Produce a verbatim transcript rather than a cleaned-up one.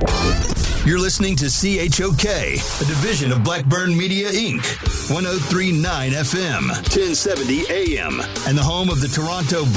You're listening to C H O K, a division of Blackburn Media, Incorporated. one oh three point nine F M, ten seventy A M, and the home of the Toronto